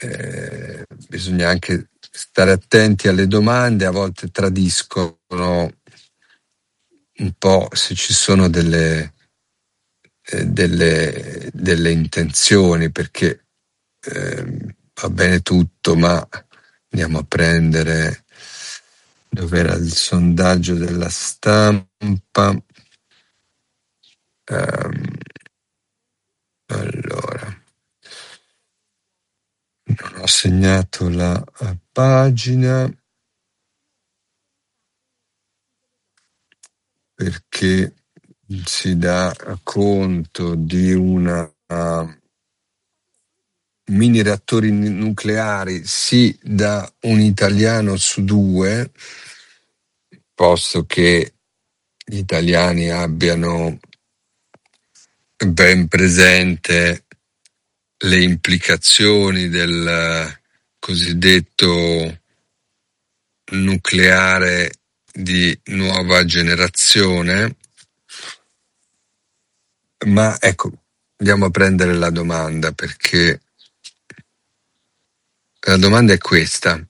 bisogna anche stare attenti alle domande, a volte tradiscono un po' se ci sono delle intenzioni, perché va bene tutto, ma andiamo a prendere dov'era il sondaggio della Stampa. Allora, non ho segnato la pagina perché si dà conto di una mini reattori nucleari, sì, da un italiano su 2, posto che gli italiani abbiano ben presente le implicazioni del cosiddetto nucleare di nuova generazione. Ma ecco, andiamo a prendere la domanda, perché la domanda è questa.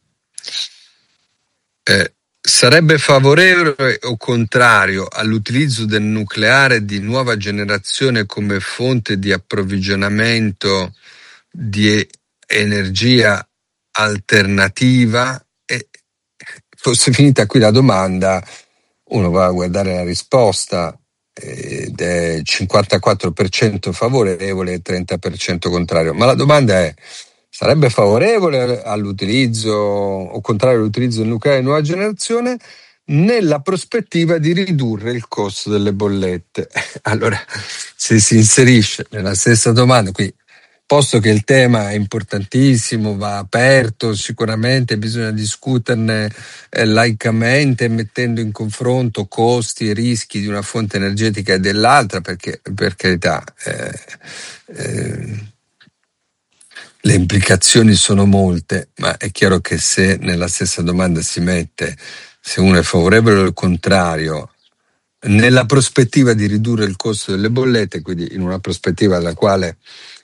Sarebbe favorevole o contrario all'utilizzo del nucleare di nuova generazione come fonte di approvvigionamento di energia alternativa? E fosse finita qui la domanda, uno va a guardare la risposta ed è 54% favorevole e 30% contrario. Ma la domanda è: sarebbe favorevole all'utilizzo o contrario all'utilizzo del nucleare di nuova generazione nella prospettiva di ridurre il costo delle bollette? Allora, se si inserisce nella stessa domanda, qui, posto che il tema è importantissimo, va aperto, sicuramente bisogna discuterne laicamente, mettendo in confronto costi e rischi di una fonte energetica e dell'altra, perché per carità le implicazioni sono molte, ma è chiaro che se nella stessa domanda si mette se uno è favorevole o il contrario nella prospettiva di ridurre il costo delle bollette, quindi in una prospettiva alla quale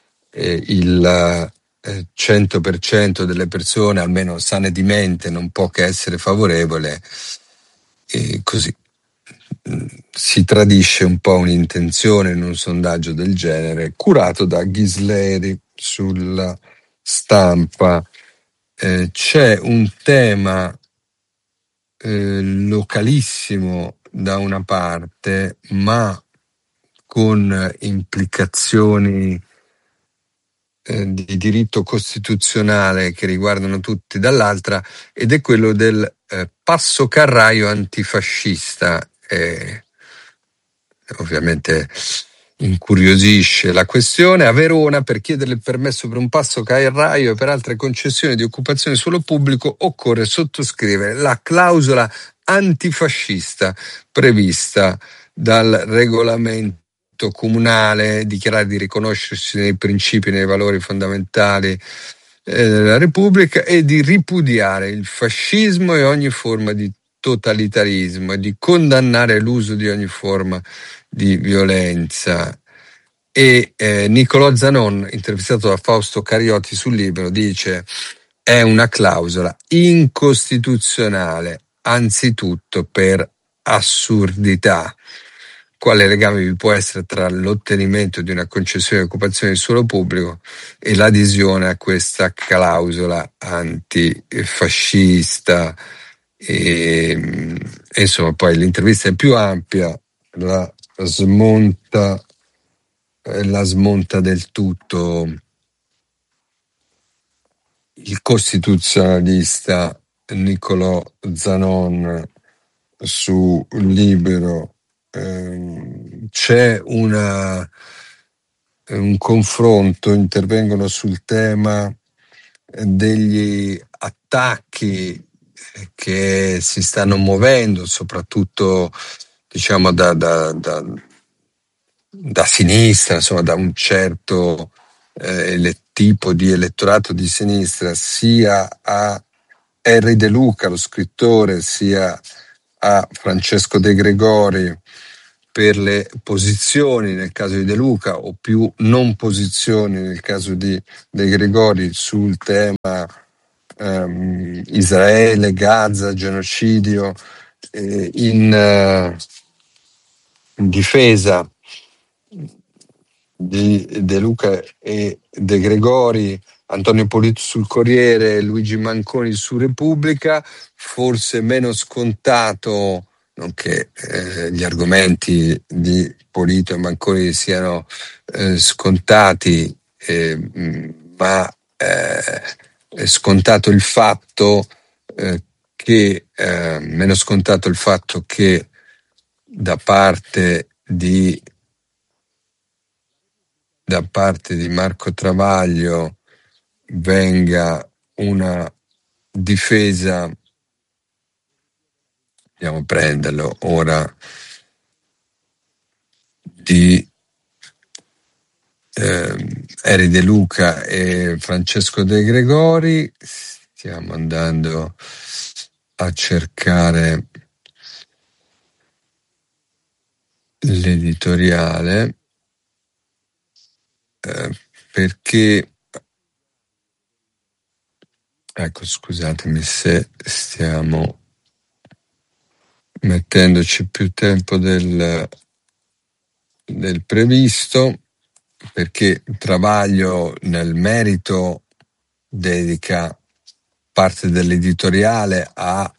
il 100% delle persone, almeno sane di mente, non può che essere favorevole, e così si tradisce un po' un'intenzione in un sondaggio del genere curato da Ghisleri sulla Stampa. C'è un tema localissimo da una parte, ma con implicazioni di diritto costituzionale che riguardano tutti dall'altra, ed è quello del passo carraio antifascista. Ovviamente incuriosisce la questione. A Verona, per chiedere il permesso per un passo carraio e per altre concessioni di occupazione di suolo pubblico, occorre sottoscrivere la clausola antifascista prevista dal regolamento comunale, dichiarare di riconoscersi nei principi e nei valori fondamentali della Repubblica e di ripudiare il fascismo e ogni forma di totalitarismo e di condannare l'uso di ogni forma di violenza. E Niccolò Zanon, intervistato da Fausto Cariotti sul Libero, dice: è una clausola incostituzionale, anzitutto per assurdità. Quale legame vi può essere tra l'ottenimento di una concessione di occupazione di suolo pubblico e l'adesione a questa clausola antifascista? E insomma, poi l'intervista è più ampia, la smonta del tutto il costituzionalista Niccolò Zanon su Libero. C'è un confronto, intervengono sul tema degli attacchi che si stanno muovendo, soprattutto diciamo da sinistra, insomma da un certo tipo di elettorato di sinistra, sia a Henry De Luca, lo scrittore, sia a Francesco De Gregori, per le posizioni nel caso di De Luca o più non posizioni nel caso di De Gregori sul tema Israele, Gaza, genocidio, in difesa di De Luca e De Gregori, Antonio Polito sul Corriere, Luigi Manconi su Repubblica. Forse meno scontato, non che gli argomenti di Polito e Manconi siano scontati, ma è scontato il fatto che meno scontato il fatto che da parte di Marco Travaglio venga una difesa, andiamo a prenderlo ora, di Eri De Luca e Francesco De Gregori. Stiamo andando a cercare l'editoriale perché, ecco, scusatemi se stiamo mettendoci più tempo del previsto, perché Travaglio nel merito dedica parte dell'editoriale a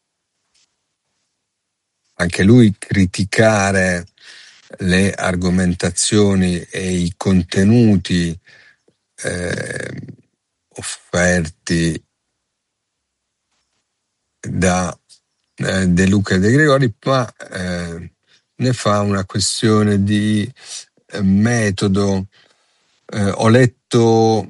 anche lui criticare le argomentazioni e i contenuti offerti da De Luca e De Gregori, ma ne fa una questione di metodo. Ho letto,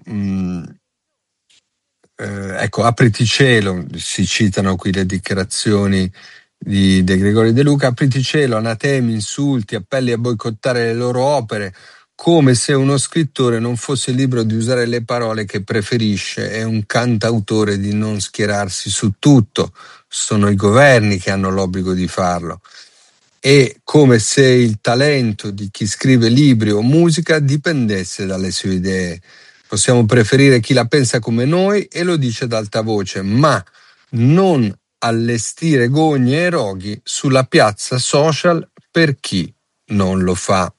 ecco, apriti cielo, si citano qui le dichiarazioni di De Gregori e De Luca. Apriti cielo, anatemi, insulti, appelli a boicottare le loro opere, come se uno scrittore non fosse libero di usare le parole che preferisce e un cantautore di non schierarsi su tutto. Sono i governi che hanno l'obbligo di farlo. E come se il talento di chi scrive libri o musica dipendesse dalle sue idee. Possiamo preferire chi la pensa come noi e lo dice ad alta voce, ma non allestire gogne e roghi sulla piazza social per chi non lo fa.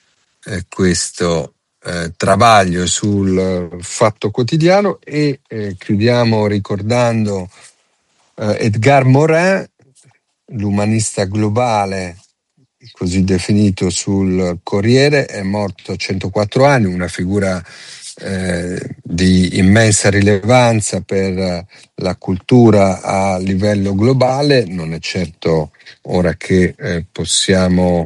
Questo Travaglio sul Fatto Quotidiano. E chiudiamo ricordando Edgar Morin, l'umanista globale così definito sul Corriere. È morto a 104 anni, una figura di immensa rilevanza per la cultura a livello globale. Non è certo ora che possiamo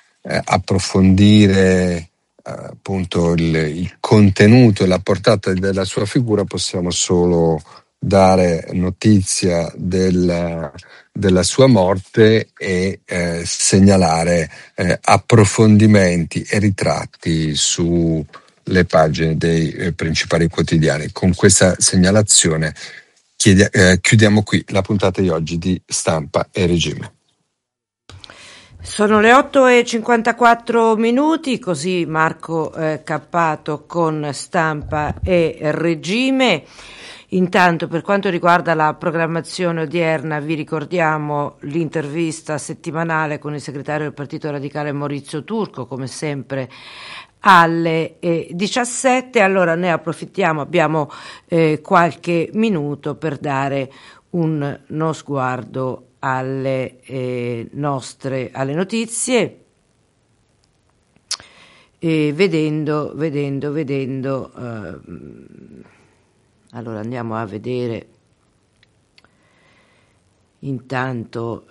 approfondire appunto il contenuto e la portata della sua figura, possiamo solo dare notizia della sua morte e segnalare approfondimenti e ritratti sulle pagine dei principali quotidiani. Con questa segnalazione chiudiamo qui la puntata di oggi di Stampa e Regime. Sono le 8:54, così Marco Cappato con Stampa e Regime. Intanto, per quanto riguarda la programmazione odierna, vi ricordiamo l'intervista settimanale con il segretario del Partito Radicale Maurizio Turco, come sempre alle 17. Allora ne approfittiamo, abbiamo qualche minuto per dare uno sguardo alle notizie, e vedendo allora andiamo a vedere intanto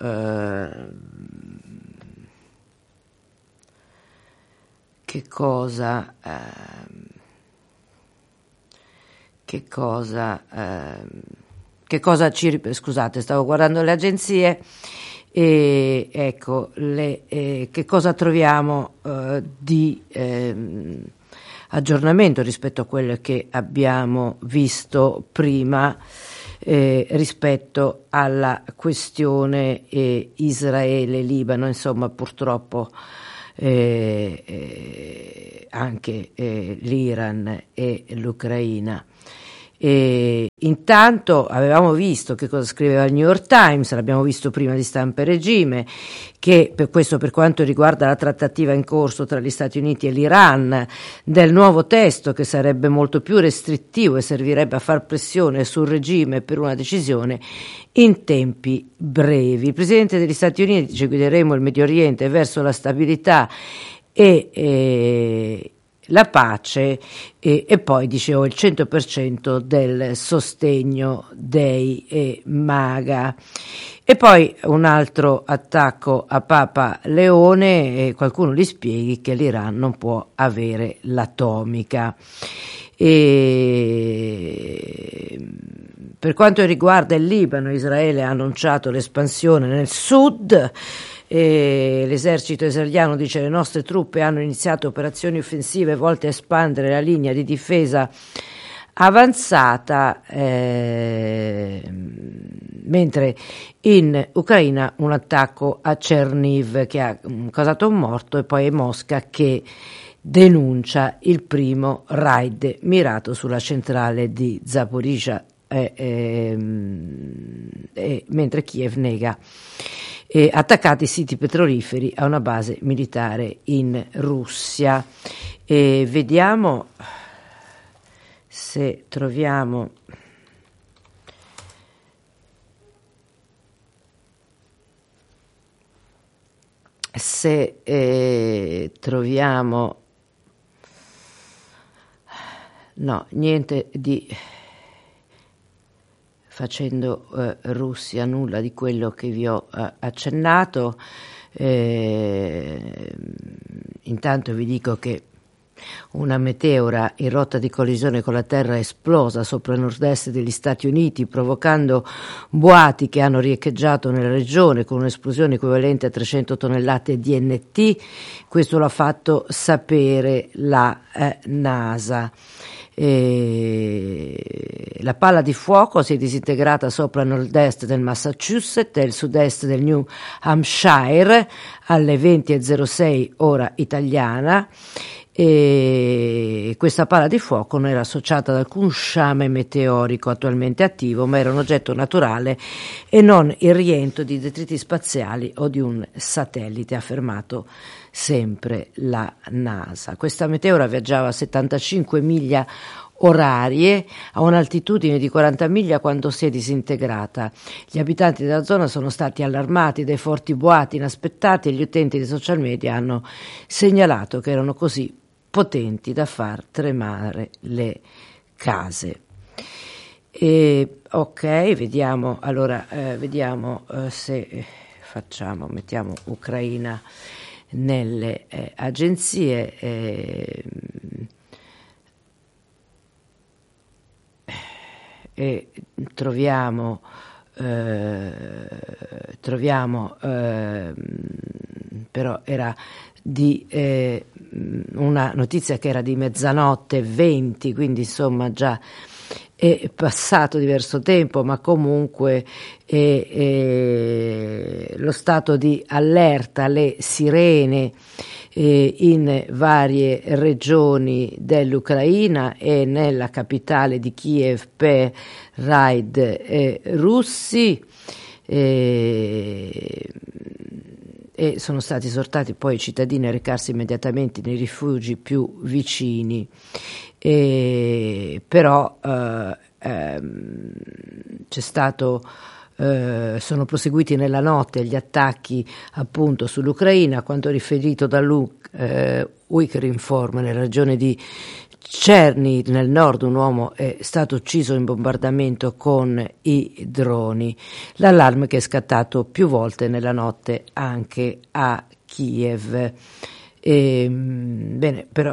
che cosa scusate, stavo guardando le agenzie e ecco che cosa troviamo di aggiornamento rispetto a quello che abbiamo visto prima, rispetto alla questione Israele-Libano. Insomma, purtroppo anche l'Iran e l'Ucraina. E intanto avevamo visto che cosa scriveva il New York Times, l'abbiamo visto prima di Stampa e Regime, che per quanto riguarda la trattativa in corso tra gli Stati Uniti e l'Iran del nuovo testo che sarebbe molto più restrittivo e servirebbe a far pressione sul regime per una decisione in tempi brevi. Il Presidente degli Stati Uniti dice: guideremo il Medio Oriente verso la stabilità e la pace, e poi dicevo il 100% del sostegno dei MAGA. E poi un altro attacco a Papa Leone, e qualcuno gli spieghi che l'Iran non può avere l'atomica. Per quanto riguarda il Libano, Israele ha annunciato l'espansione nel sud. L'esercito israeliano dice: le nostre truppe hanno iniziato operazioni offensive volte a espandere la linea di difesa avanzata, mentre in Ucraina un attacco a Cherniv che ha causato un morto, e poi è Mosca che denuncia il primo raid mirato sulla centrale di Zaporizhzhia, mentre Kiev nega attaccati siti petroliferi a una base militare in Russia. Vediamo se troviamo no, niente di facendo Russia, nulla di quello che vi ho accennato. Intanto vi dico che una meteora in rotta di collisione con la Terra è esplosa sopra il nord-est degli Stati Uniti, provocando boati che hanno riecheggiato nella regione con un'esplosione equivalente a 300 tonnellate di NT. Questo l'ha fatto sapere la NASA. La palla di fuoco si è disintegrata sopra il nord-est del Massachusetts e il sud-est del New Hampshire alle 20:06 ora italiana. E questa palla di fuoco non era associata ad alcun sciame meteorico attualmente attivo, ma era un oggetto naturale e non il rientro di detriti spaziali o di un satellite, ha affermato sempre la NASA. Questa meteora viaggiava a 75 miglia orarie a un'altitudine di 40 miglia quando si è disintegrata. Gli abitanti della zona sono stati allarmati dai forti boati inaspettati e gli utenti dei social media hanno segnalato che erano così potenti da far tremare le case. Ok, vediamo allora, se mettiamo Ucraina nelle agenzie. E troviamo però era di una notizia che era di 00:20, quindi insomma già è passato diverso tempo, ma comunque lo stato di allerta, le sirene in varie regioni dell'Ucraina e nella capitale di Kiev per raid russi, e sono stati esortati poi i cittadini a recarsi immediatamente nei rifugi più vicini. Però c'è stato sono proseguiti nella notte gli attacchi appunto sull'Ucraina. Quanto riferito da Ukrinform, nella regione di Cherniv nel nord un uomo è stato ucciso in bombardamento con i droni. L'allarme che è scattato più volte nella notte anche a Kiev. Bene, però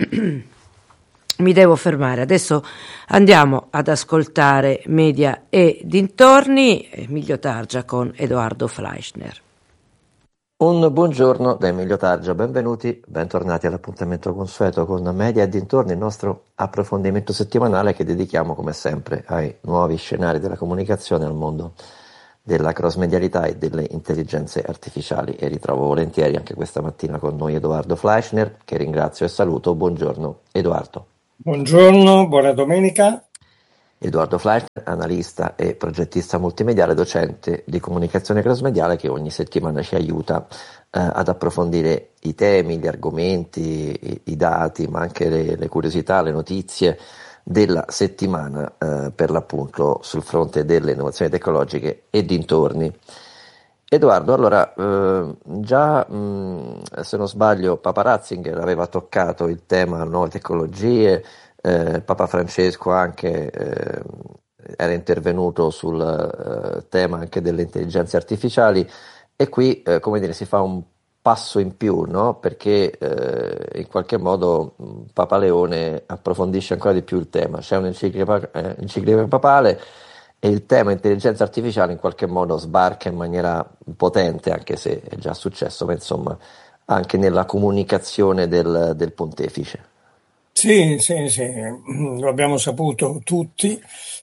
mi devo fermare. Adesso andiamo ad ascoltare Media e dintorni, Emilio Targia con Edoardo Fleischner. Un buongiorno da Emilio Targia, bentornati all'appuntamento consueto con Media e dintorni, il nostro approfondimento settimanale che dedichiamo come sempre ai nuovi scenari della comunicazione al mondo della cross-medialità e delle intelligenze artificiali, e ritrovo volentieri anche questa mattina con noi Edoardo Fleischner, che ringrazio e saluto. Buongiorno Edoardo. Buongiorno, buona domenica. Edoardo Fleischner, analista e progettista multimediale, docente di comunicazione crossmediale, che ogni settimana ci aiuta ad approfondire i temi, gli argomenti, i dati, ma anche le curiosità, le notizie della settimana, per l'appunto sul fronte delle innovazioni tecnologiche e dintorni. Edoardo, allora, già se non sbaglio Papa Ratzinger aveva toccato il tema nuove tecnologie, Papa Francesco anche era intervenuto sul tema anche delle intelligenze artificiali, e qui come dire, si fa un passo in più, no? Perché in qualche modo Papa Leone approfondisce ancora di più il tema. C'è un'enciclica papale e il tema intelligenza artificiale in qualche modo sbarca in maniera potente, anche se è già successo, ma insomma anche nella comunicazione del pontefice. Sì, lo abbiamo saputo tutti,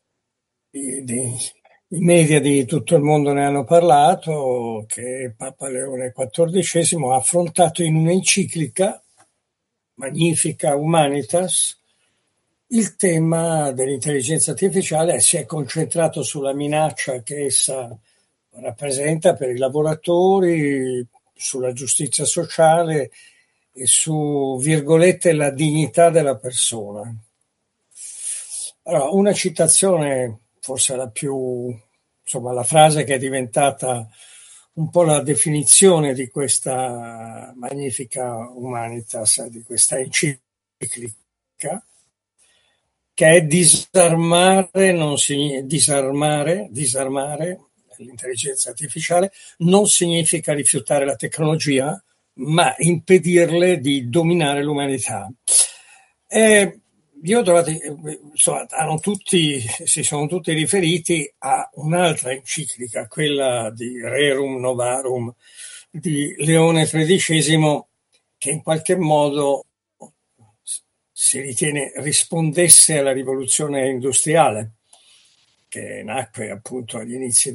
i media di tutto il mondo ne hanno parlato, che Papa Leone XIV ha affrontato in un'enciclica Magnifica Humanitas il tema dell'intelligenza artificiale, e si è concentrato sulla minaccia che essa rappresenta per i lavoratori, sulla giustizia sociale e su, virgolette, la dignità della persona. Allora, una citazione, forse la più, insomma, la frase che è diventata un po' la definizione di questa Magnifica Humanitas, di questa enciclica, che è disarmare l'intelligenza artificiale non significa rifiutare la tecnologia, ma impedirle di dominare l'umanità. Io ho trovato, insomma, si sono tutti riferiti a un'altra enciclica, quella di Rerum Novarum di Leone XIII, che in qualche modo si ritiene rispondesse alla rivoluzione industriale, che nacque appunto agli inizi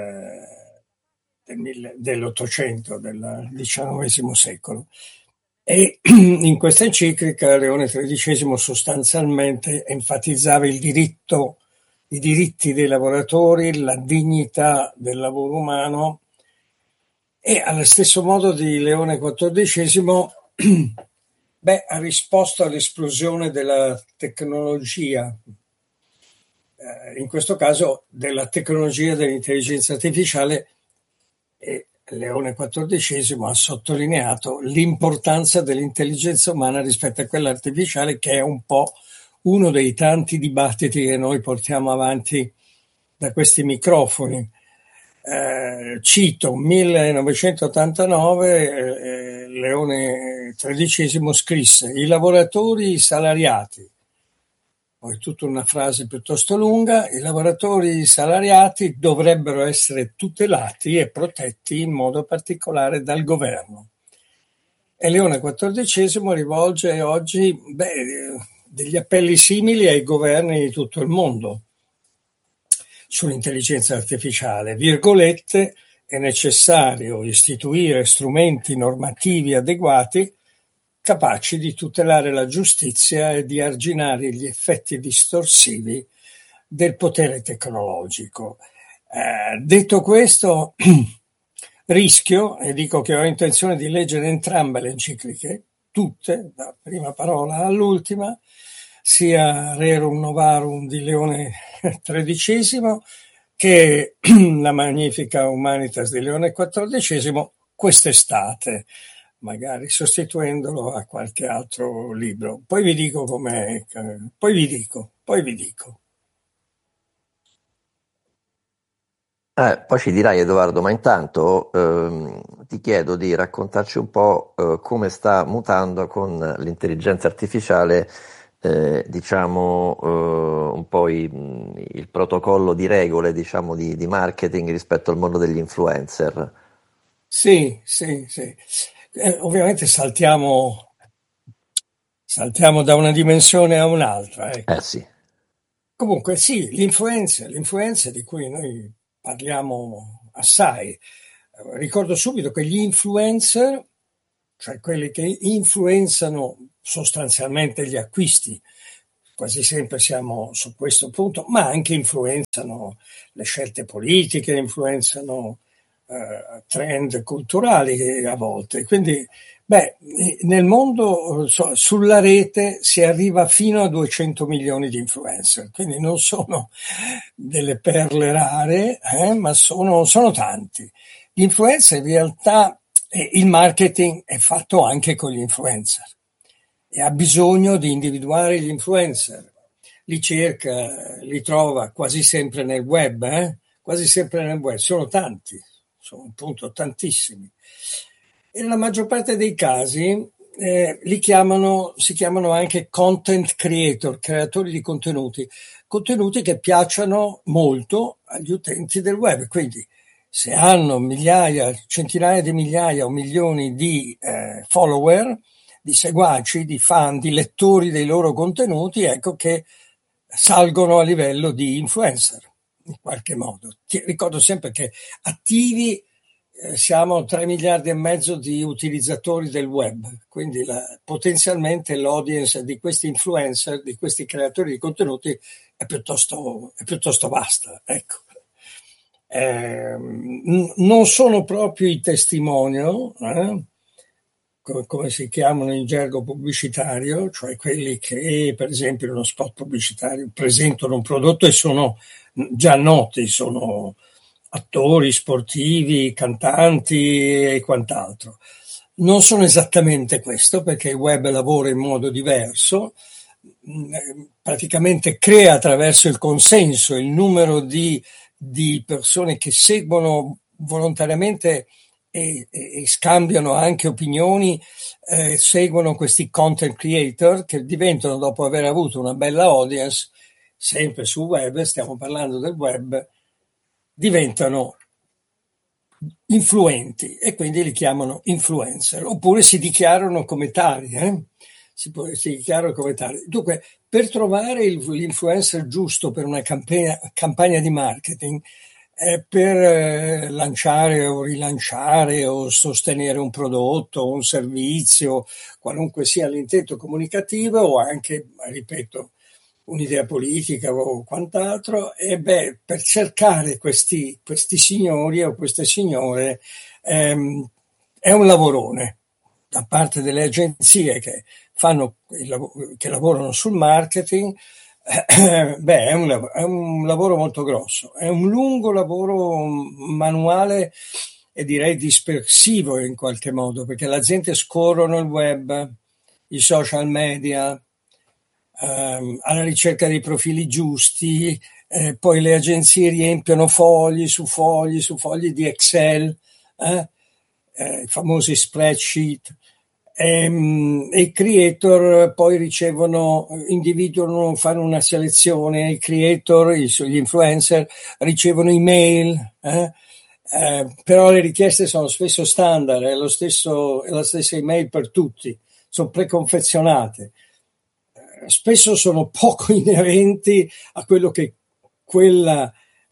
dell'Ottocento, del XIX secolo. E in questa enciclica Leone XIII sostanzialmente enfatizzava i diritti dei lavoratori, la dignità del lavoro umano, e allo stesso modo di Leone XIV ha risposto all'esplosione della tecnologia, in questo caso della tecnologia dell'intelligenza artificiale, e Leone XIV ha sottolineato l'importanza dell'intelligenza umana rispetto a quella artificiale, che è un po' uno dei tanti dibattiti che noi portiamo avanti da questi microfoni. Cito 1989, Leone XIII scrisse: i lavoratori salariati, poi tutta una frase piuttosto lunga, i lavoratori salariati dovrebbero essere tutelati e protetti in modo particolare dal governo. E Leone XIV rivolge oggi degli appelli simili ai governi di tutto il mondo sull'intelligenza artificiale. Virgolette, è necessario istituire strumenti normativi adeguati capaci di tutelare la giustizia e di arginare gli effetti distorsivi del potere tecnologico. Detto questo, rischio, e dico che ho intenzione di leggere entrambe le encicliche, tutte, da prima parola all'ultima, sia Rerum Novarum di Leone XIII che la Magnifica Humanitas di Leone XIV, quest'estate, magari sostituendolo a qualche altro libro. Poi vi dico com'è, poi vi dico. Poi ci dirai Edoardo, ma intanto ti chiedo di raccontarci un po' come sta mutando con l'intelligenza artificiale, diciamo, un po' il protocollo di regole, diciamo, di marketing rispetto al mondo degli influencer. Sì. Ovviamente saltiamo da una dimensione a un'altra. Ecco. Sì. Comunque sì, l'influenza di cui noi parliamo assai. Ricordo subito che gli influencer, cioè quelli che influenzano sostanzialmente gli acquisti, quasi sempre siamo su questo punto, ma anche influenzano le scelte politiche, influenzano trend culturali a volte. Quindi, nel mondo sulla rete si arriva fino a 200 milioni di influencer, quindi non sono delle perle rare, ma sono tanti. Gli influencer in realtà, il marketing è fatto anche con gli influencer e ha bisogno di individuare gli influencer, li cerca, li trova quasi sempre nel web, quasi sempre nel web, sono tanti, sono appunto tantissimi. E nella maggior parte dei casi si chiamano anche content creator, creatori di contenuti che piacciono molto agli utenti del web, quindi se hanno migliaia, centinaia di migliaia o milioni di follower, di seguaci, di fan, di lettori dei loro contenuti, ecco che salgono a livello di influencer, in qualche modo. Ricordo sempre che attivi siamo 3 miliardi e mezzo di utilizzatori del web, quindi potenzialmente l'audience di questi influencer, di questi creatori di contenuti è piuttosto vasta, ecco. Non sono proprio i testimonial, come si chiamano in gergo pubblicitario, cioè quelli che per esempio in uno spot pubblicitario presentano un prodotto e sono già noti, sono attori, sportivi, cantanti e quant'altro. Non sono esattamente questo, perché il web lavora in modo diverso, praticamente crea attraverso il consenso il numero di persone che seguono volontariamente e scambiano anche opinioni, seguono questi content creator che diventano, dopo aver avuto una bella audience, sempre sul web, stiamo parlando del web, diventano influenti e quindi li chiamano influencer, oppure si dichiarano come tali, si dichiarano come tali. Dunque, per trovare l'influencer giusto per una campagna di marketing, per lanciare o rilanciare o sostenere un prodotto o un servizio, qualunque sia l'intento comunicativo, o anche, ripeto, un'idea politica o quant'altro, per cercare questi signori o queste signore è un lavorone da parte delle agenzie che lavorano sul marketing. È un lavoro molto grosso, è un lungo lavoro manuale e direi dispersivo in qualche modo, perché la gente scorrono il web, i social media, alla ricerca dei profili giusti, poi le agenzie riempiono fogli su fogli di Excel, i famosi spreadsheet, e i creator poi individuano, fanno una selezione, i creator, gli influencer ricevono email, però le richieste sono spesso standard, è la stessa email per tutti, sono preconfezionate. Spesso sono poco inerenti a quello che quella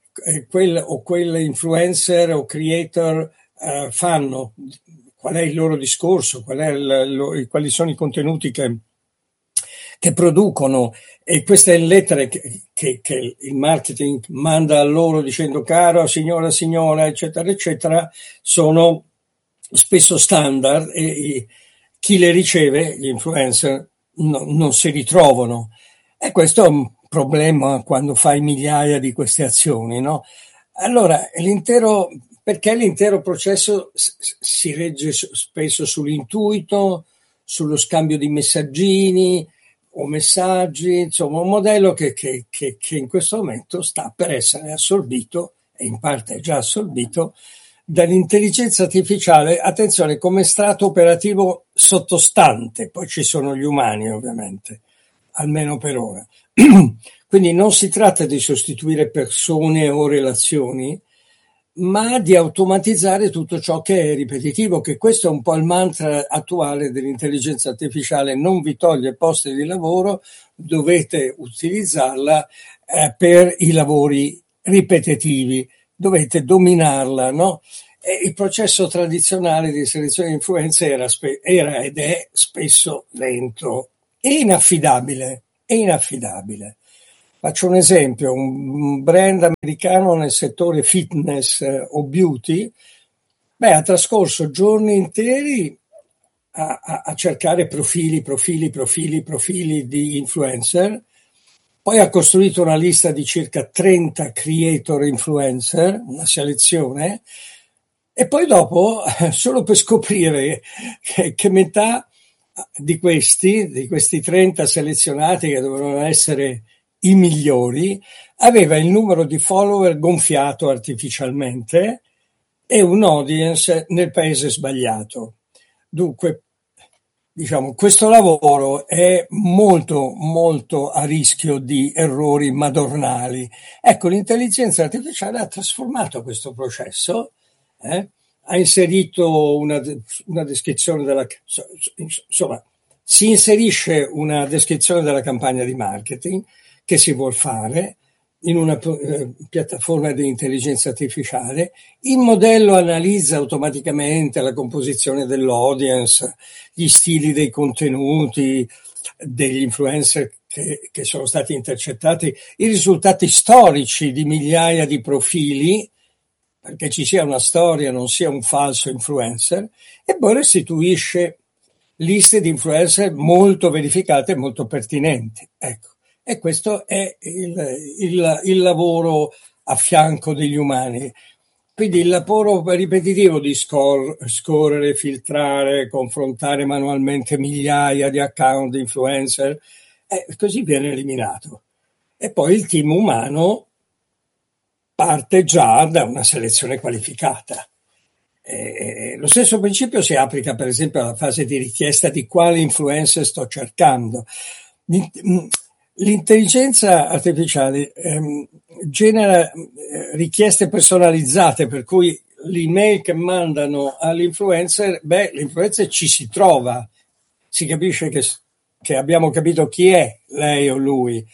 influencer o creator fanno, qual è il loro discorso, quali sono i contenuti che producono, e queste lettere che il marketing manda a loro dicendo caro, signora, eccetera, eccetera, sono spesso standard e chi le riceve, gli influencer, non si ritrovano, e questo è un problema quando fai migliaia di queste azioni, no? Allora, perché l'intero processo si regge spesso sull'intuito, sullo scambio di messaggini o messaggi, insomma un modello che in questo momento sta per essere assorbito, e in parte è già assorbito, dall'intelligenza artificiale, attenzione, come strato operativo sottostante, poi ci sono gli umani ovviamente, almeno per ora. Quindi non si tratta di sostituire persone o relazioni, ma di automatizzare tutto ciò che è ripetitivo, che questo è un po' il mantra attuale dell'intelligenza artificiale: non vi toglie posti di lavoro, dovete utilizzarla per i lavori ripetitivi, dovete dominarla, no? E il processo tradizionale di selezione di influenze era ed è spesso lento e inaffidabile. Faccio un esempio, un brand americano nel settore fitness o beauty, ha trascorso giorni interi a cercare profili di influencer, poi ha costruito una lista di circa 30 creator influencer, una selezione, e poi dopo, solo per scoprire che metà di questi 30 selezionati, che dovevano essere i migliori, aveva il numero di follower gonfiato artificialmente e un audience nel paese sbagliato. Dunque, diciamo, questo lavoro è molto, molto a rischio di errori madornali. Ecco, l'intelligenza artificiale ha trasformato questo processo, ha inserito una descrizione insomma, si inserisce una descrizione della campagna di marketing che si vuol fare in una piattaforma di intelligenza artificiale. Il modello analizza automaticamente la composizione dell'audience, gli stili dei contenuti degli influencer che sono stati intercettati, i risultati storici di migliaia di profili, perché ci sia una storia, non sia un falso influencer, e poi restituisce liste di influencer molto verificate e molto pertinenti. Ecco. E questo è il lavoro a fianco degli umani. Quindi il lavoro ripetitivo di scorrere, filtrare, confrontare manualmente migliaia di account di influencer, così viene eliminato. E poi il team umano parte già da una selezione qualificata. Lo stesso principio si applica per esempio alla fase di richiesta di quale influencer sto cercando. L'intelligenza artificiale genera richieste personalizzate, per cui l'email che mandano all'influencer, l'influencer ci si trova, si capisce che abbiamo capito chi è lei o lui.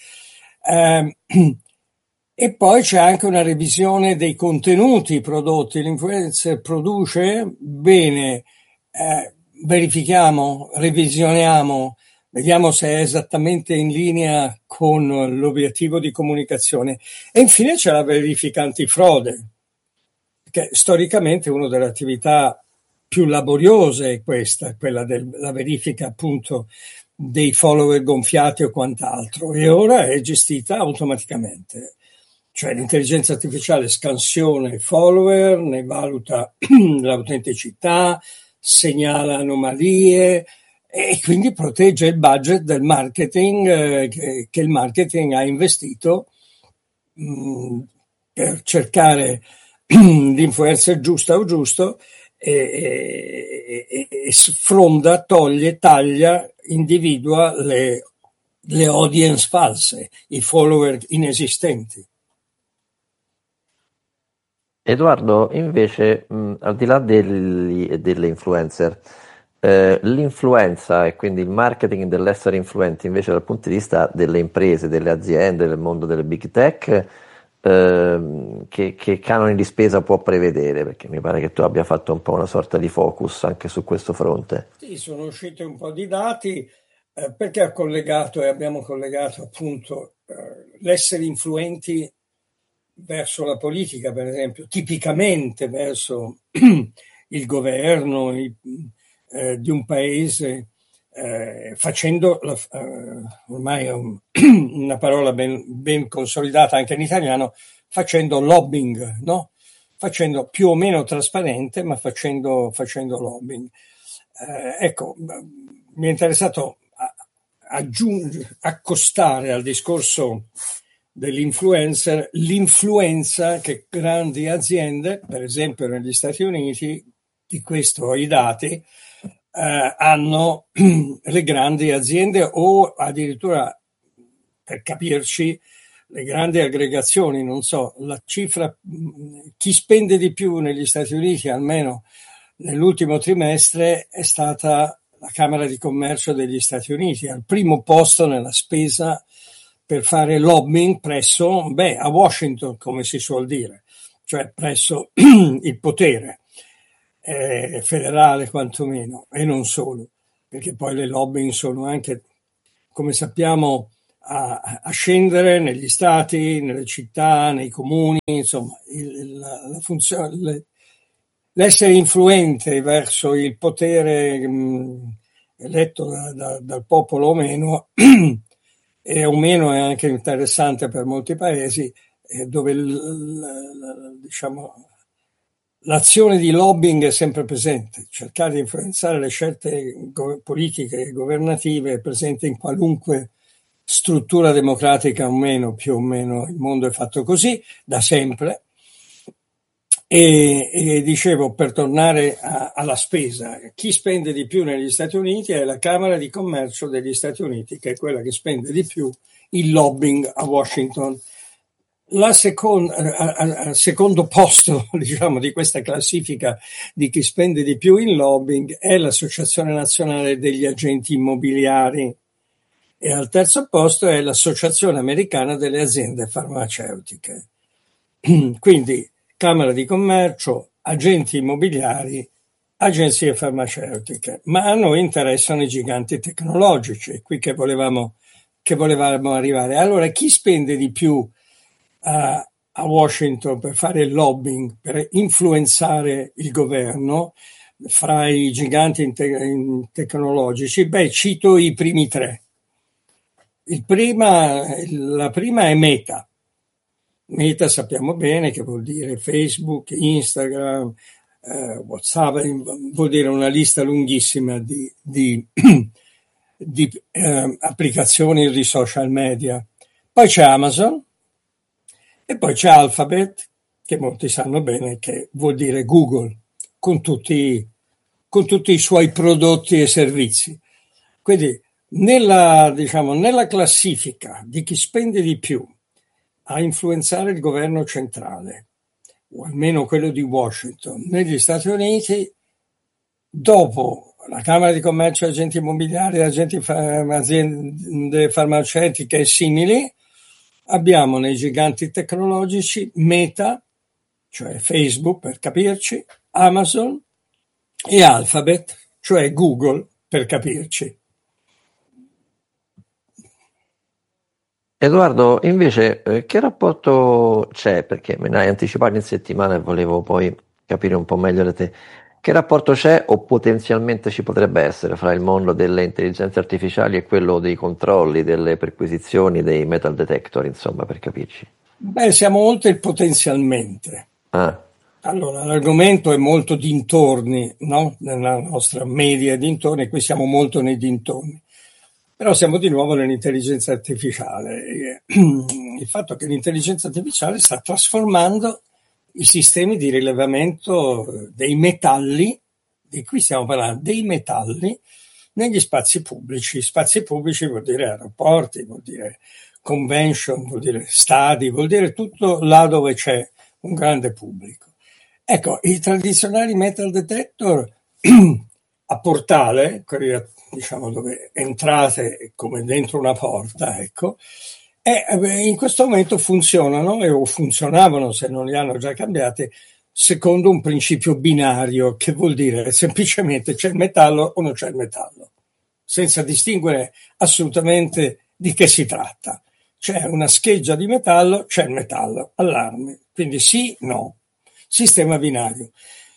E poi c'è anche una revisione dei contenuti prodotti. L'influencer produce, bene, verifichiamo, revisioniamo, vediamo se è esattamente in linea con l'obiettivo di comunicazione. E infine c'è la verifica antifrode, che storicamente è una delle attività più laboriose è quella della verifica appunto dei follower gonfiati o quant'altro, e ora è gestita automaticamente. Cioè l'intelligenza artificiale scansiona i follower, ne valuta l'autenticità, segnala anomalie, e quindi protegge il budget del marketing che il marketing ha investito per cercare l'influencer giusta o giusto, e sfronda, toglie, taglia, individua le audience false, i follower inesistenti. Edoardo, invece, al di là delle influencer, l'influenza e quindi il marketing dell'essere influenti invece dal punto di vista delle imprese, delle aziende, del mondo delle big tech, che canoni di spesa può prevedere? Perché mi pare che tu abbia fatto un po' una sorta di focus anche su questo fronte. Sì, sono usciti un po' di dati perché abbiamo collegato appunto l'essere influenti verso la politica, per esempio, tipicamente verso il governo di un paese, facendo ormai è una parola ben consolidata anche in italiano, facendo lobbying, no? Facendo più o meno trasparente, ma facendo lobbying. Ecco, mi è interessato accostare al discorso dell'influencer l'influenza che grandi aziende, per esempio negli Stati Uniti, di questo ho i dati, hanno le grandi aziende, o addirittura, per capirci, le grandi aggregazioni. Non so, la cifra, chi spende di più negli Stati Uniti, almeno nell'ultimo trimestre, è stata la Camera di Commercio degli Stati Uniti, al primo posto nella spesa per fare lobbying presso, a Washington, come si suol dire. cioè presso il potere federale quantomeno, e non solo, perché poi le lobbying sono anche, come sappiamo, a scendere negli stati, nelle città, nei comuni, insomma, la funzione, l'essere influente verso il potere eletto dal popolo o meno, e o meno è anche interessante per molti paesi, dove diciamo, l'azione di lobbying è sempre presente, cercare di influenzare le scelte politiche e governative è presente in qualunque struttura democratica o meno, più o meno il mondo è fatto così, da sempre. E dicevo, per tornare alla spesa, chi spende di più negli Stati Uniti è la Camera di Commercio degli Stati Uniti, che è quella che spende di più il lobbying a Washington. Al secondo posto, diciamo, di questa classifica di chi spende di più in lobbying è l'Associazione Nazionale degli Agenti Immobiliari, e al terzo posto è l'Associazione Americana delle Aziende Farmaceutiche. Quindi Camera di Commercio, agenti immobiliari, agenzie farmaceutiche, ma a noi interessano i giganti tecnologici, è qui che volevamo arrivare. Allora, chi spende di più a Washington per fare il lobbying, per influenzare il governo fra i giganti tecnologici? Beh, cito i primi tre. La prima è Meta. Meta sappiamo bene che vuol dire Facebook, Instagram, WhatsApp, vuol dire una lista lunghissima di applicazioni di social media. Poi c'è Amazon e poi c'è Alphabet, che molti sanno bene che vuol dire Google, con tutti i suoi prodotti e servizi. Quindi nella classifica di chi spende di più a influenzare il governo centrale, o almeno quello di Washington, negli Stati Uniti, dopo la Camera di Commercio, agenti immobiliari, aziende farmaceutiche e simili, abbiamo nei giganti tecnologici Meta, cioè Facebook per capirci, Amazon, e Alphabet, cioè Google per capirci. Edoardo, invece, che rapporto c'è? Perché me ne hai anticipato in settimana e volevo poi capire un po' meglio da te. Che rapporto c'è o potenzialmente ci potrebbe essere fra il mondo delle intelligenze artificiali e quello dei controlli, delle perquisizioni, dei metal detector, insomma, per capirci? Beh, siamo oltre il potenzialmente. Allora, l'argomento è molto dintorni, no? Nella nostra media dintorni, qui siamo molto nei dintorni. Però siamo di nuovo nell'intelligenza artificiale. Il fatto che l'intelligenza artificiale sta trasformando i sistemi di rilevamento dei metalli, di cui stiamo parlando, dei metalli, negli spazi pubblici. Spazi pubblici vuol dire aeroporti, vuol dire convention, vuol dire stadi, vuol dire tutto là dove c'è un grande pubblico. Ecco, i tradizionali metal detector a portale, quelli diciamo dove entrate come dentro una porta, ecco, in questo momento funzionano o funzionavano, se non li hanno già cambiati, secondo un principio binario, che vuol dire semplicemente c'è il metallo o non c'è il metallo, senza distinguere assolutamente di che si tratta. C'è una scheggia di metallo, c'è il metallo, allarme, quindi sì, no, sistema binario.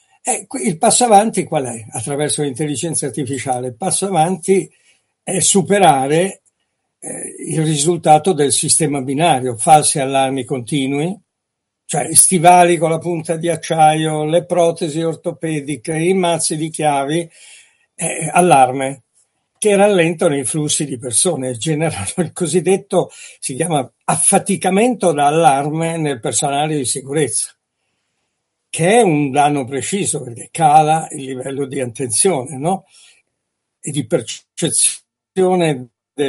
Il passo avanti qual è? Attraverso l'intelligenza artificiale, il passo avanti è superare il risultato del sistema binario, falsi allarmi continui, cioè stivali con la punta di acciaio, le protesi ortopediche, i mazzi di chiavi, allarme, che rallentano i flussi di persone, generano il cosiddetto, si chiama affaticamento da allarme nel personale di sicurezza, che è un danno preciso perché cala il livello di attenzione, no? E di percezione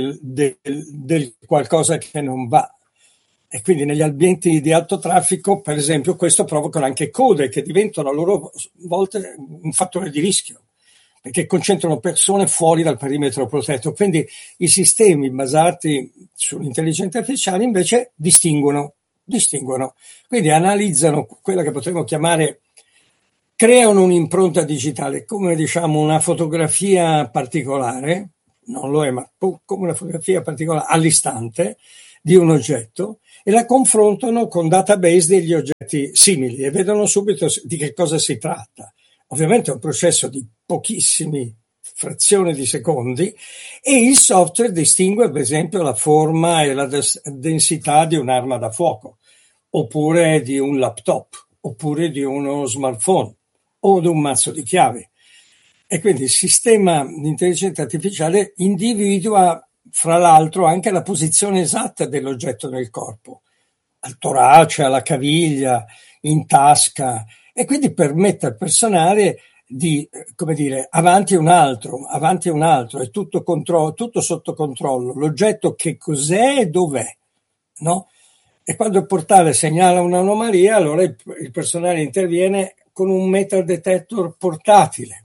del qualcosa che non va. E quindi negli ambienti di alto traffico, per esempio, questo provoca anche code che diventano a loro volte un fattore di rischio, perché concentrano persone fuori dal perimetro protetto. Quindi i sistemi basati sull'intelligenza artificiale invece distinguono distinguono. Quindi analizzano quella che potremmo chiamare, creano un'impronta digitale, come diciamo una fotografia particolare, non lo è, ma come una fotografia particolare all'istante di un oggetto, e la confrontano con database degli oggetti simili e vedono subito di che cosa si tratta. Ovviamente è un processo di pochissimi frazioni di secondi, e il software distingue per esempio la forma e la densità di un'arma da fuoco, oppure di un laptop, oppure di uno smartphone o di un mazzo di chiavi. E quindi il sistema di intelligenza artificiale individua fra l'altro anche la posizione esatta dell'oggetto nel corpo, al torace, alla caviglia, in tasca, e quindi permette al personale di, come dire, avanti un altro, è tutto sotto controllo. L'oggetto che cos'è e dov'è, no? E quando il portale segnala un'anomalia, allora il personale interviene con un metal detector portatile,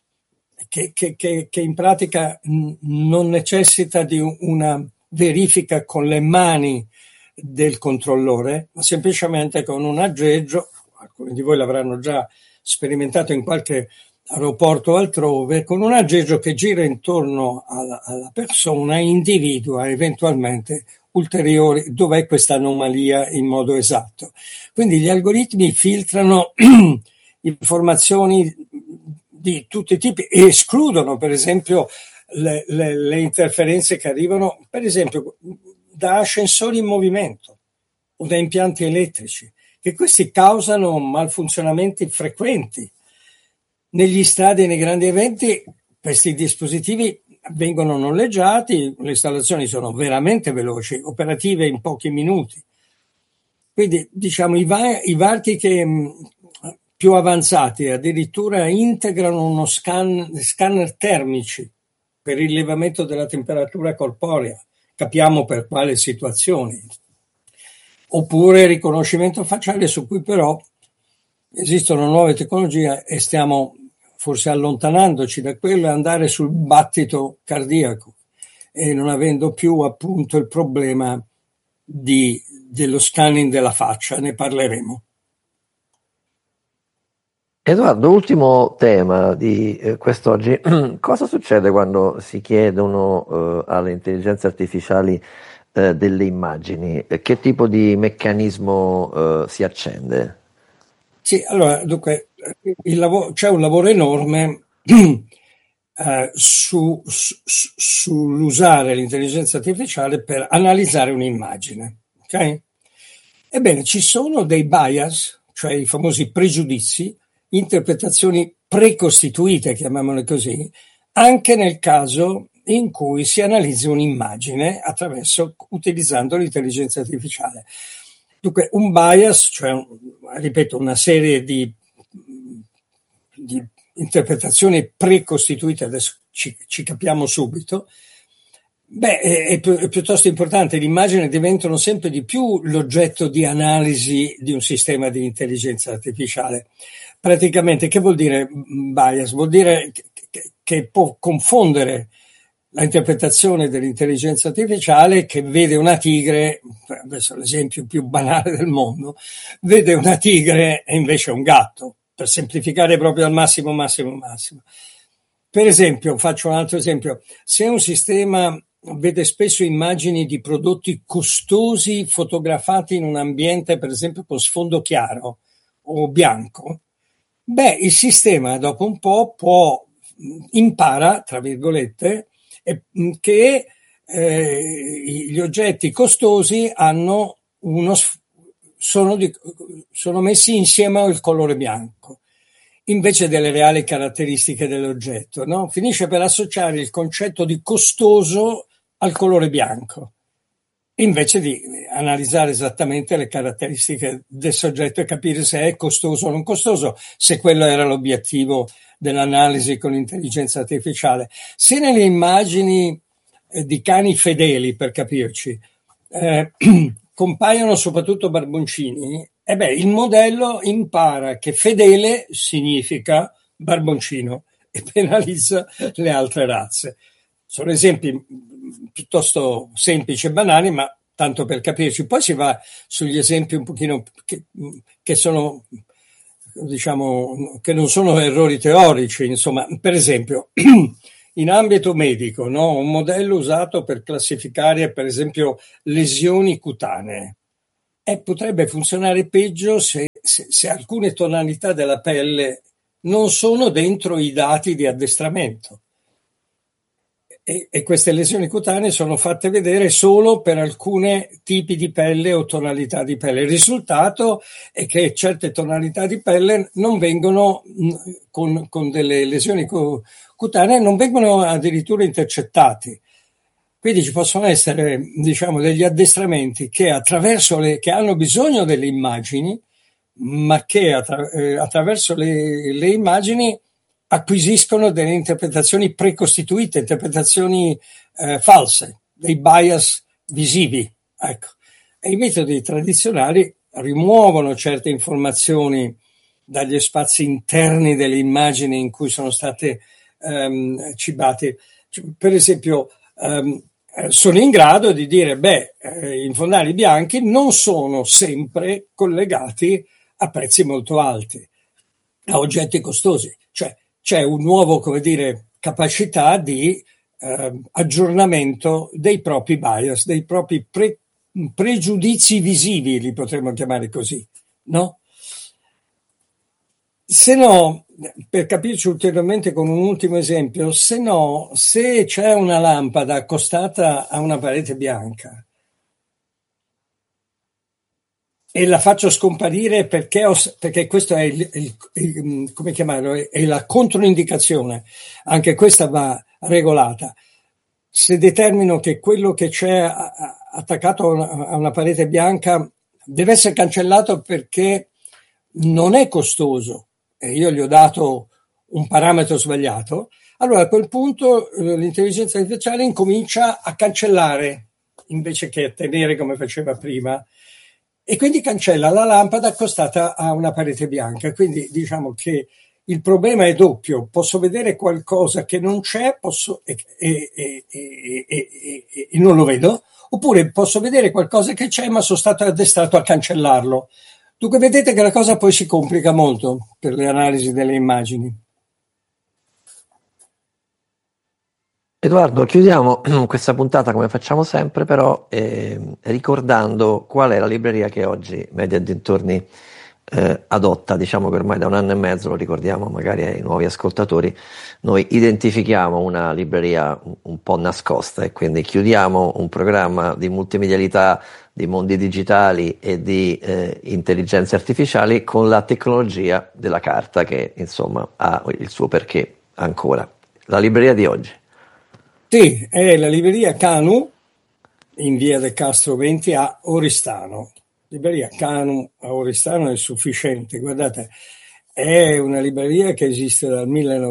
che in pratica non necessita di una verifica con le mani del controllore, ma semplicemente con un aggeggio. Alcuni di voi l'avranno già sperimentato in qualche aeroporto o altrove, con un aggeggio che gira intorno alla persona e individua eventualmente ulteriori dov'è questa anomalia in modo esatto. Quindi gli algoritmi filtrano informazioni di tutti i tipi e escludono per esempio le interferenze che arrivano per esempio da ascensori in movimento o da impianti elettrici, che questi causano malfunzionamenti frequenti. Negli stadi e nei grandi eventi questi dispositivi vengono noleggiati, le installazioni sono veramente veloci, operative in pochi minuti. Quindi diciamo i varchi che più avanzati addirittura integrano uno scanner termici per il rilevamento della temperatura corporea, capiamo per quale situazioni, oppure riconoscimento facciale, su cui però esistono nuove tecnologie e stiamo forse allontanandoci da quello e andare sul battito cardiaco e non avendo più appunto il problema dello scanning della faccia. Ne parleremo. Edoardo, ultimo tema di quest'oggi. Cosa succede quando si chiedono alle intelligenze artificiali delle immagini? Che tipo di meccanismo si accende? Sì, allora, dunque, c'è un lavoro enorme sull'usare l'intelligenza artificiale per analizzare un'immagine. Ok? Ebbene, ci sono dei bias, cioè i famosi pregiudizi, interpretazioni precostituite, chiamiamole così, anche nel caso in cui si analizza un'immagine utilizzando l'intelligenza artificiale. Dunque, un bias, cioè, ripeto, una serie di interpretazioni precostituite, adesso ci capiamo subito, è piuttosto importante. Le immagini diventano sempre di più l'oggetto di analisi di un sistema di intelligenza artificiale. Praticamente, che vuol dire bias? Vuol dire che può confondere la interpretazione dell'intelligenza artificiale, che vede una tigre, adesso l'esempio più banale del mondo, vede una tigre e invece un gatto, per semplificare proprio al massimo. Per esempio, faccio un altro esempio, se un sistema vede spesso immagini di prodotti costosi fotografati in un ambiente, per esempio, con sfondo chiaro o bianco, il sistema dopo un po' impara, tra virgolette, che gli oggetti costosi sono messi insieme al colore bianco, invece delle reali caratteristiche dell'oggetto, no? Finisce per associare il concetto di costoso al colore bianco, invece di analizzare esattamente le caratteristiche del soggetto e capire se è costoso o non costoso, se quello era l'obiettivo dell'analisi con l'intelligenza artificiale. Se nelle immagini di cani fedeli, per capirci, compaiono soprattutto barboncini, il modello impara che fedele significa barboncino e penalizza le altre razze. Sono esempi piuttosto semplici e banali, ma tanto per capirci. Poi si va sugli esempi un pochino che sono, diciamo, che non sono errori teorici, insomma. Per esempio, in ambito medico, no? Un modello usato per classificare, per esempio, lesioni cutanee. Potrebbe funzionare peggio se alcune tonalità della pelle non sono dentro i dati di addestramento. E queste lesioni cutanee sono fatte vedere solo per alcuni tipi di pelle o tonalità di pelle. Il risultato è che certe tonalità di pelle non vengono, con delle lesioni cutanee, non vengono addirittura intercettati. Quindi ci possono essere, diciamo, degli addestramenti che hanno bisogno delle immagini, ma che attraverso le immagini acquisiscono delle interpretazioni precostituite, interpretazioni false, dei bias visivi. Ecco. E i metodi tradizionali rimuovono certe informazioni dagli spazi interni delle immagini in cui sono state cibate. Per esempio, sono in grado di dire, i fondali bianchi non sono sempre collegati a prezzi molto alti, a oggetti costosi. Cioè, c'è un nuovo, capacità di aggiornamento dei propri bias, dei propri pregiudizi visivi, li potremmo chiamare così, no? Se no, per capirci ulteriormente con un ultimo esempio, se c'è una lampada accostata a una parete bianca e la faccio scomparire perché questo è come chiamarlo, è la controindicazione, anche questa va regolata. Se determino che quello che c'è attaccato a una parete bianca deve essere cancellato perché non è costoso, e io gli ho dato un parametro sbagliato, allora a quel punto l'intelligenza artificiale incomincia a cancellare invece che a tenere come faceva prima, e quindi cancella la lampada accostata a una parete bianca. Quindi diciamo che il problema è doppio: posso vedere qualcosa che non c'è e non lo vedo, oppure posso vedere qualcosa che c'è ma sono stato addestrato a cancellarlo. Dunque vedete che la cosa poi si complica molto per le analisi delle immagini. Edoardo, chiudiamo questa puntata come facciamo sempre, però ricordando qual è la libreria che oggi Media e dintorni adotta. Diciamo che ormai da 1 anno e mezzo, lo ricordiamo magari ai nuovi ascoltatori, noi identifichiamo una libreria un po' nascosta e quindi chiudiamo un programma di multimedialità, di mondi digitali e di intelligenze artificiali con la tecnologia della carta, che insomma ha il suo perché ancora. La libreria di oggi. Sì, è la libreria Canu in via De Castro 20 a Oristano. Libreria Canu a Oristano è sufficiente. Guardate, è una libreria che esiste dal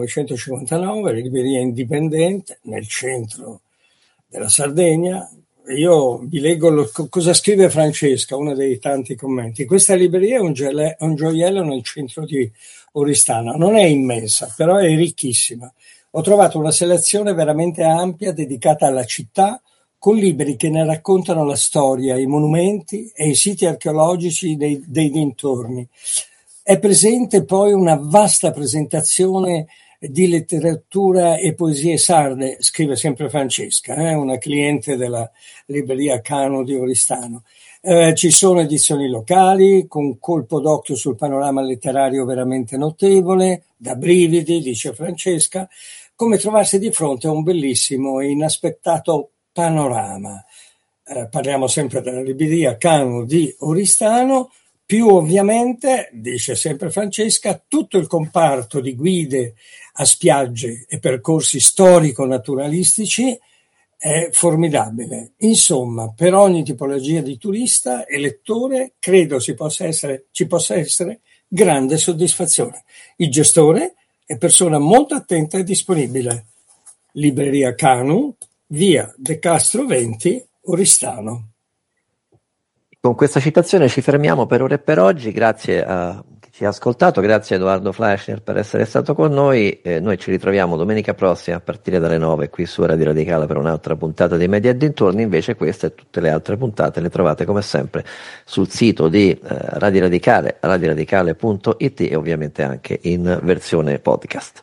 1959, libreria indipendente nel centro della Sardegna. Io vi leggo cosa scrive Francesca, uno dei tanti commenti. Questa libreria è un gioiello nel centro di Oristano. Non è immensa, però è ricchissima. Ho trovato una selezione veramente ampia dedicata alla città, con libri che ne raccontano la storia, i monumenti e i siti archeologici dei dintorni. È presente poi una vasta presentazione di letteratura e poesie sarde, scrive sempre Francesca, una cliente della libreria Canu di Oristano. Ci sono edizioni locali con colpo d'occhio sul panorama letterario veramente notevole, da brividi, dice Francesca, come trovarsi di fronte a un bellissimo e inaspettato panorama. Parliamo sempre della libreria Canu di Oristano, più ovviamente, dice sempre Francesca, tutto il comparto di guide a spiagge e percorsi storico-naturalistici è formidabile. Insomma, per ogni tipologia di turista e lettore credo ci possa essere grande soddisfazione. Il gestore è persona molto attenta e disponibile. Libreria Canu, via De Castro 20, Oristano. Con questa citazione ci fermiamo per ora e per oggi. Grazie a chi Ci ha ascoltato, grazie a Edoardo Fleischer per essere stato con noi. Noi ci ritroviamo domenica prossima a partire dalle 9 qui su Radio Radicale per un'altra puntata di Media e dintorni. Invece queste e tutte le altre puntate le trovate come sempre sul sito di Radio Radicale, radioradicale.it, e ovviamente anche in versione podcast.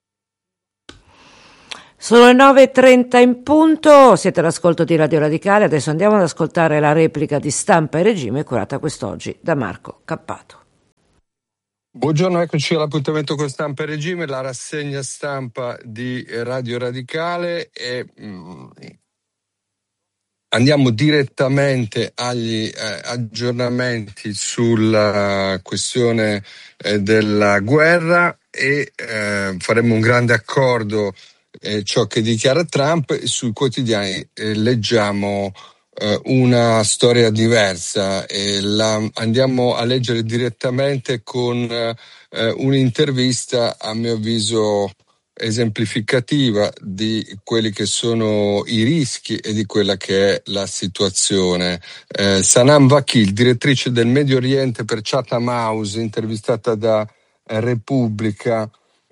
Sono le 9:30 in punto, siete all'ascolto di Radio Radicale. Adesso andiamo ad ascoltare la replica di Stampa e Regime curata quest'oggi da Marco Cappato. Buongiorno, eccoci all'appuntamento con Stampa e Regime, la rassegna stampa di Radio Radicale, e andiamo direttamente agli aggiornamenti sulla questione della guerra, e faremo un grande accordo, ciò che dichiara Trump. Sui quotidiani leggiamo una storia diversa, e andiamo a leggere direttamente con un'intervista, a mio avviso esemplificativa di quelli che sono i rischi e di quella che è la situazione. Sanam Vakil, direttrice del Medio Oriente per Chatham House, intervistata da Repubblica,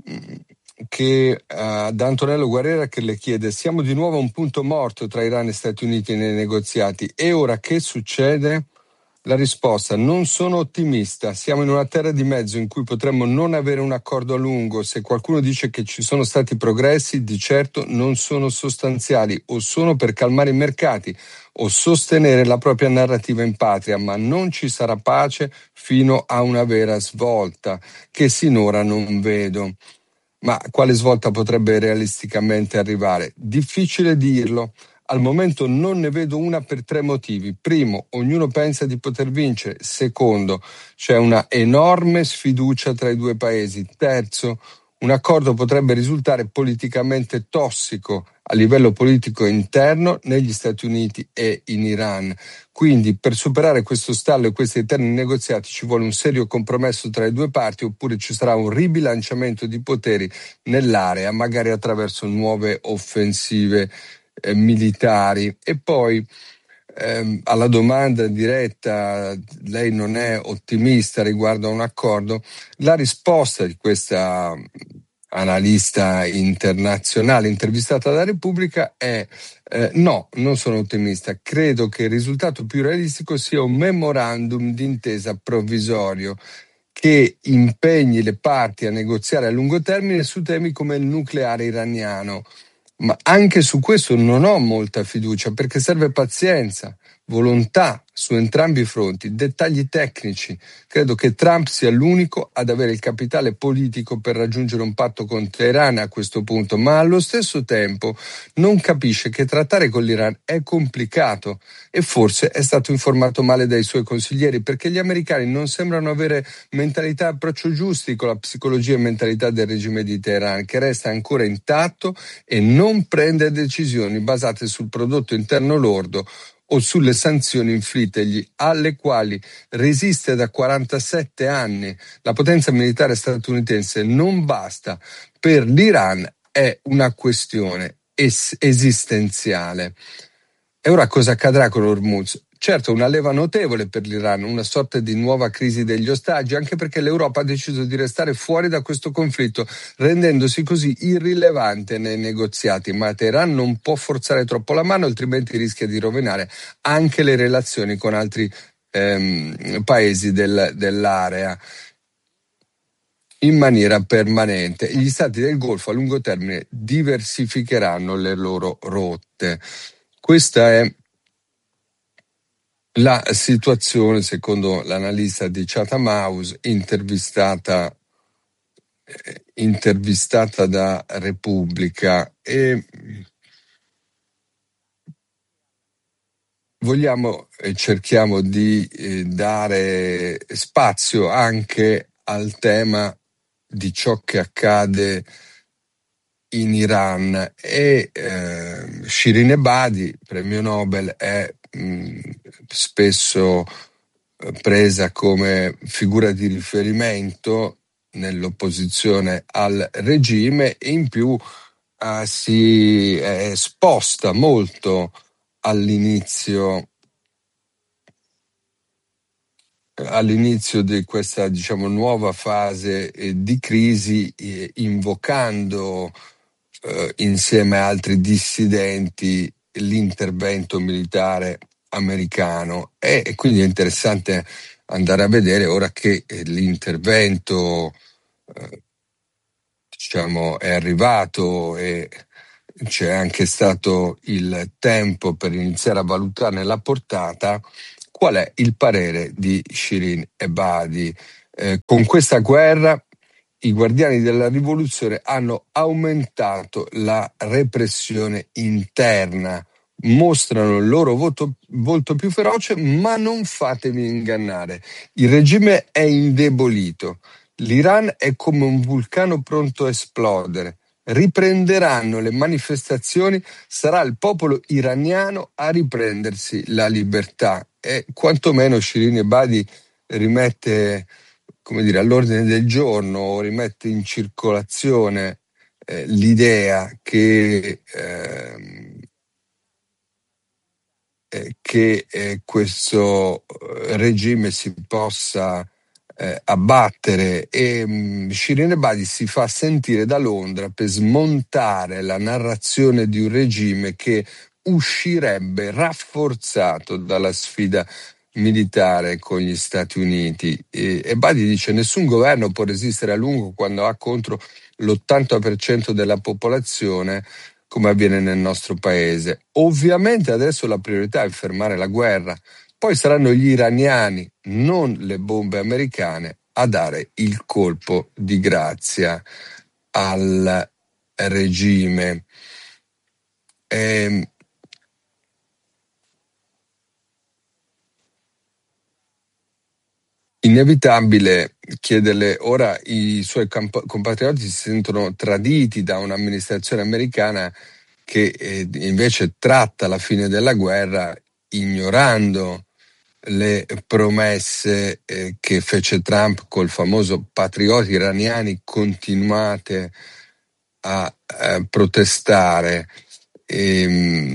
da Antonello Guerrera, che le chiede: siamo di nuovo a un punto morto tra Iran e Stati Uniti nei negoziati, e ora che succede? La risposta: non sono ottimista, siamo in una terra di mezzo in cui potremmo non avere un accordo a lungo. Se qualcuno dice che ci sono stati progressi, di certo non sono sostanziali, o sono per calmare i mercati o sostenere la propria narrativa in patria, ma non ci sarà pace fino a una vera svolta, che sinora non vedo. Ma quale svolta potrebbe realisticamente arrivare? Difficile dirlo. Al momento non ne vedo una per 3 motivi. Primo, ognuno pensa di poter vincere. Secondo, c'è una enorme sfiducia tra i due paesi. Terzo, un accordo potrebbe risultare politicamente tossico a livello politico interno negli Stati Uniti e in Iran. Quindi, per superare questo stallo e questi eterni negoziati ci vuole un serio compromesso tra le due parti, oppure ci sarà un ribilanciamento di poteri nell'area, magari attraverso nuove offensive militari. E poi alla domanda diretta: lei non è ottimista riguardo a un accordo? La risposta di questa analista internazionale intervistata da Repubblica è no, non sono ottimista. Credo che il risultato più realistico sia un memorandum d'intesa provvisorio che impegni le parti a negoziare a lungo termine su temi come il nucleare iraniano. Ma anche su questo non ho molta fiducia, perché serve pazienza, volontà su entrambi i fronti, dettagli tecnici. Credo che Trump sia l'unico ad avere il capitale politico per raggiungere un patto con Teheran a questo punto, ma allo stesso tempo non capisce che trattare con l'Iran è complicato, e forse è stato informato male dai suoi consiglieri, perché gli americani non sembrano avere mentalità e approccio giusti con la psicologia e mentalità del regime di Teheran, che resta ancora intatto e non prende decisioni basate sul prodotto interno lordo o sulle sanzioni inflittegli, alle quali resiste da 47 anni. La potenza militare statunitense non basta. Per l'Iran è una questione esistenziale. E ora cosa accadrà con Hormuz? Certo, una leva notevole per l'Iran, una sorta di nuova crisi degli ostaggi, anche perché l'Europa ha deciso di restare fuori da questo conflitto, rendendosi così irrilevante nei negoziati. Ma Teheran non può forzare troppo la mano, altrimenti rischia di rovinare anche le relazioni con altri paesi dell'area in maniera permanente. Gli stati del Golfo a lungo termine diversificheranno le loro rotte. Questa è la situazione secondo l'analista di Chatham House, intervistata da Repubblica. E vogliamo e cerchiamo di dare spazio anche al tema di ciò che accade in Iran, e Shirin Ebadi, premio Nobel, è spesso presa come figura di riferimento nell'opposizione al regime, e in più si è esposta molto all'inizio all'inizio di questa, diciamo, nuova fase di crisi, invocando insieme a altri dissidenti l'intervento militare americano. E quindi è interessante andare a vedere ora che l'intervento diciamo è arrivato e c'è anche stato il tempo per iniziare a valutarne la portata. Qual è il parere di Shirin Ebadi? Con questa guerra i guardiani della rivoluzione hanno aumentato la repressione interna, mostrano il loro volto più feroce, ma non fatevi ingannare. Il regime è indebolito. L'Iran è come un vulcano pronto a esplodere. Riprenderanno le manifestazioni, sarà il popolo iraniano a riprendersi la libertà. E quantomeno Shirin Ebadi rimette, come dire, all'ordine del giorno, rimette in circolazione l'idea che questo regime si possa abbattere, e Shirin Ebadi si fa sentire da Londra per smontare la narrazione di un regime che uscirebbe rafforzato dalla sfida militare con gli Stati Uniti. Ebadi dice: nessun governo può resistere a lungo quando ha contro l'80% della popolazione, come avviene nel nostro paese. Ovviamente adesso la priorità è fermare la guerra, poi saranno gli iraniani, non le bombe americane, a dare il colpo di grazia al regime. Inevitabile chiederle, ora i suoi compatrioti si sentono traditi da un'amministrazione americana che invece tratta la fine della guerra ignorando le promesse che fece Trump col famoso patrioti iraniani. Continuate a protestare. E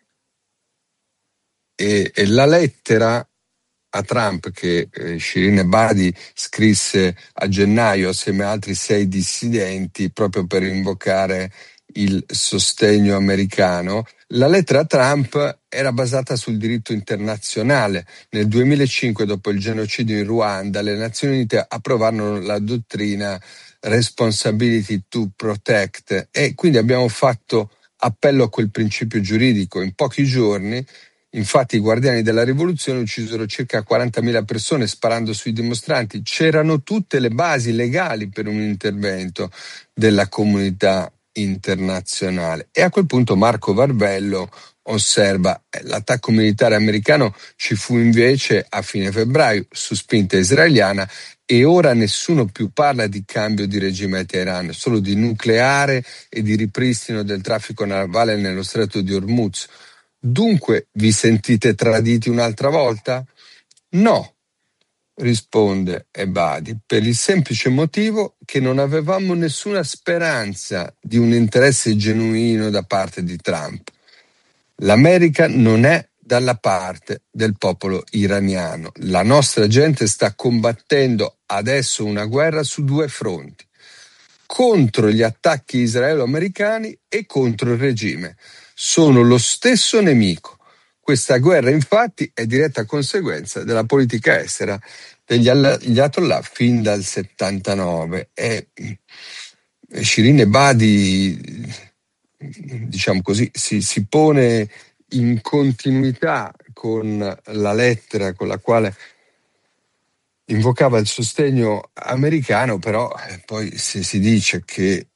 la lettera a Trump che Shirin Ebadi scrisse a gennaio assieme a altri 6 dissidenti proprio per invocare il sostegno americano. La lettera a Trump era basata sul diritto internazionale. Nel 2005, dopo il genocidio in Ruanda, le Nazioni Unite approvarono la dottrina Responsibility to Protect, e quindi abbiamo fatto appello a quel principio giuridico. In pochi giorni, infatti, i guardiani della rivoluzione uccisero circa 40.000 persone sparando sui dimostranti. C'erano tutte le basi legali per un intervento della comunità internazionale. E a quel punto Marco Varvello osserva: l'attacco militare americano ci fu invece a fine febbraio su spinta israeliana, e ora nessuno più parla di cambio di regime a Teheran, solo di nucleare e di ripristino del traffico navale nello stretto di Hormuz. Dunque vi sentite traditi un'altra volta? No, risponde Ebadi, per il semplice motivo che non avevamo nessuna speranza di un interesse genuino da parte di Trump. L'America non è dalla parte del popolo iraniano. La nostra gente sta combattendo adesso una guerra su 2 fronti: contro gli attacchi israelo-americani e contro il regime. Sono lo stesso nemico. Questa guerra, infatti, è diretta conseguenza della politica estera degli Ayatollah fin dal 79. E Shirin Ebadi, diciamo così, si pone in continuità con la lettera con la quale invocava il sostegno americano, però poi se si dice che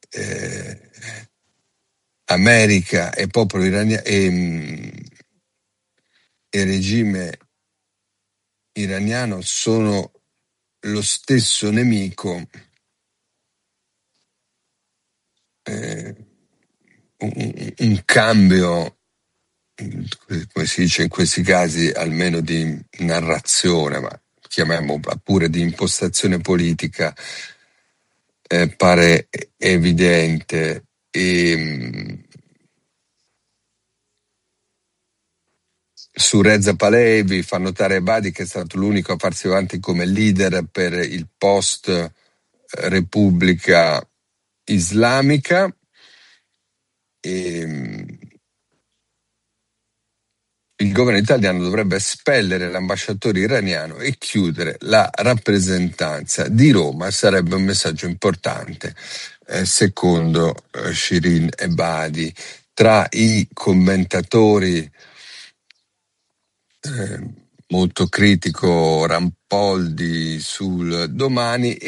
America e popolo iraniano e regime iraniano sono lo stesso nemico, un cambio, come si dice in questi casi, almeno di narrazione, ma chiamiamola pure di impostazione politica, pare evidente. Su Reza Pahlavi fa notare Ebadi che è stato l'unico a farsi avanti come leader per il post Repubblica Islamica. Il governo italiano dovrebbe espellere l'ambasciatore iraniano e chiudere la rappresentanza di Roma. Sarebbe un messaggio importante, secondo Shirin Ebadi. Tra i commentatori molto critico Rampoldi sul Domani